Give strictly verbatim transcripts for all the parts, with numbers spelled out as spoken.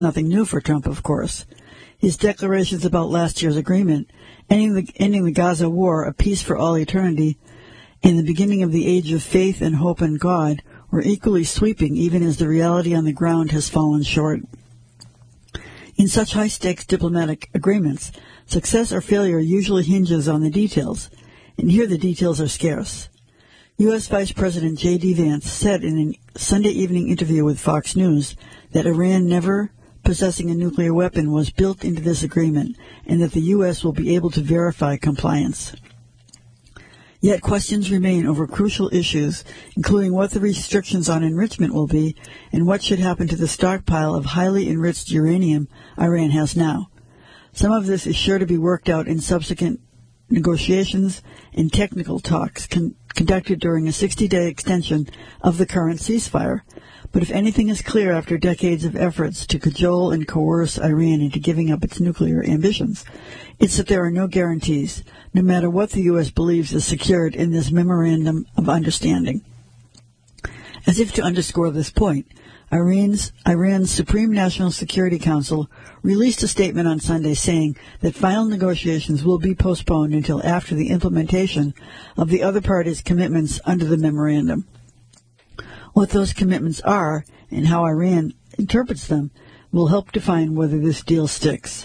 nothing new for Trump, of course. His declarations about last year's agreement, ending the, ending the Gaza war, a peace for all eternity, and the beginning of the age of faith and hope in God, were equally sweeping, even as the reality on the ground has fallen short. In such high-stakes diplomatic agreements, success or failure usually hinges on the details, and here the details are scarce. U S. Vice President J D. Vance said in a Sunday evening interview with Fox News that Iran never possessing a nuclear weapon was built into this agreement, and that the U S will be able to verify compliance. Yet questions remain over crucial issues, including what the restrictions on enrichment will be and what should happen to the stockpile of highly enriched uranium Iran has now. Some of this is sure to be worked out in subsequent negotiations and technical talks con- conducted during a sixty-day extension of the current ceasefire. But if anything is clear after decades of efforts to cajole and coerce Iran into giving up its nuclear ambitions, it's that there are no guarantees, no matter what the U S believes is secured in this Memorandum of Understanding. As if to underscore this point, Iran's, Iran's Supreme National Security Council released a statement on Sunday saying that final negotiations will be postponed until after the implementation of the other parties' commitments under the memorandum. What those commitments are and how Iran interprets them will help define whether this deal sticks.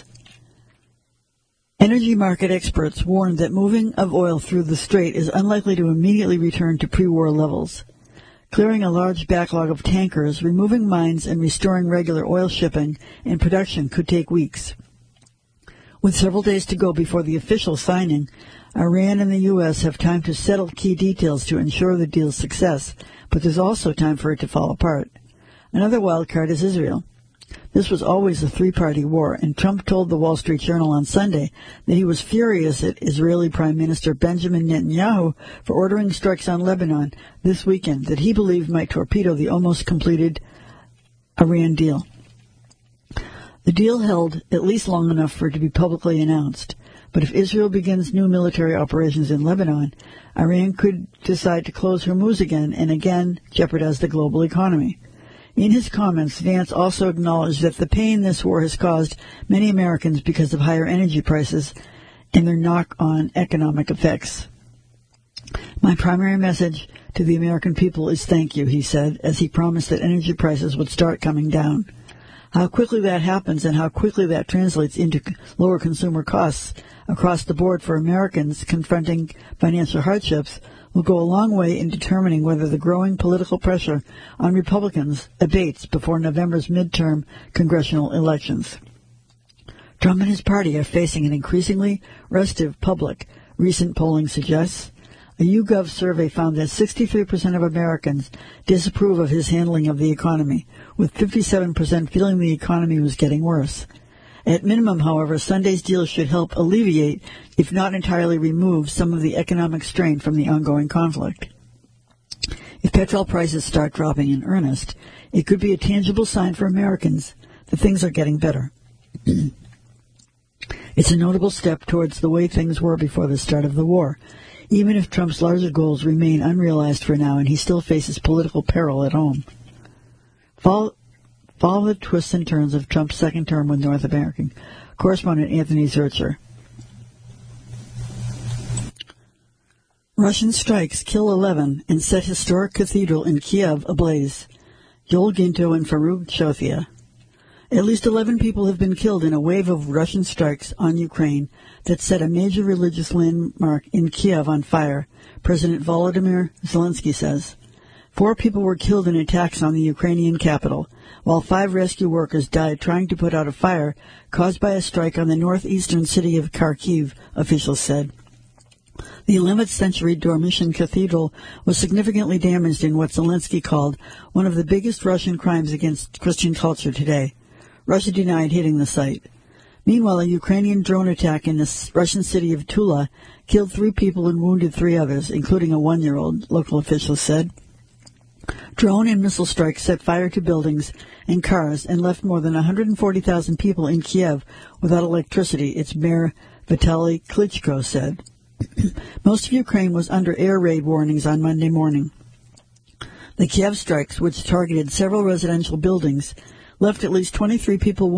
Energy market experts warned that moving of oil through the strait is unlikely to immediately return to pre-war levels. Clearing a large backlog of tankers, removing mines, and restoring regular oil shipping and production could take weeks. With several days to go before the official signing, Iran and the U S have time to settle key details to ensure the deal's success, but there's also time for it to fall apart. Another wild card is Israel. This was always a three-party war, and Trump told the Wall Street Journal on Sunday that he was furious at Israeli Prime Minister Benjamin Netanyahu for ordering strikes on Lebanon this weekend that he believed might torpedo the almost completed Iran deal. The deal held at least long enough for it to be publicly announced, but if Israel begins new military operations in Lebanon, Iran could decide to close Hormuz again and again jeopardize the global economy. In his comments, Vance also acknowledged that the pain this war has caused many Americans because of higher energy prices and their knock-on economic effects. My primary message to the American people is thank you, he said, as he promised that energy prices would start coming down. How quickly that happens and how quickly that translates into lower consumer costs across the board for Americans confronting financial hardships will go a long way in determining whether the growing political pressure on Republicans abates before November's midterm congressional elections. Trump and his party are facing an increasingly restive public, recent polling suggests. A YouGov survey found that sixty-three percent of Americans disapprove of his handling of the economy, with fifty-seven percent feeling the economy was getting worse. At minimum, however, Sunday's deal should help alleviate, if not entirely remove, some of the economic strain from the ongoing conflict. If petrol prices start dropping in earnest, it could be a tangible sign for Americans that things are getting better. It's a notable step towards the way things were before the start of the war, even if Trump's larger goals remain unrealized for now and he still faces political peril at home. Follow, follow the twists and turns of Trump's second term with North American correspondent Anthony Zurcher. Russian strikes kill eleven and set historic cathedral in Kiev ablaze. Joel Ginto and Farouk Chothia. At least eleven people have been killed in a wave of Russian strikes on Ukraine that set a major religious landmark in Kiev on fire, President Volodymyr Zelensky says. Four people were killed in attacks on the Ukrainian capital, while five rescue workers died trying to put out a fire caused by a strike on the northeastern city of Kharkiv, officials said. The eleventh century Dormition Cathedral was significantly damaged in what Zelensky called one of the biggest Russian crimes against Christian culture today. Russia denied hitting the site. Meanwhile, a Ukrainian drone attack in the Russian city of Tula killed three people and wounded three others, including a one-year-old, local officials said. Drone and missile strikes set fire to buildings and cars and left more than one hundred forty thousand people in Kiev without electricity, its mayor Vitaly Klitschko said. Most of Ukraine was under air raid warnings on Monday morning. The Kiev strikes, which targeted several residential buildings, left at least twenty-three people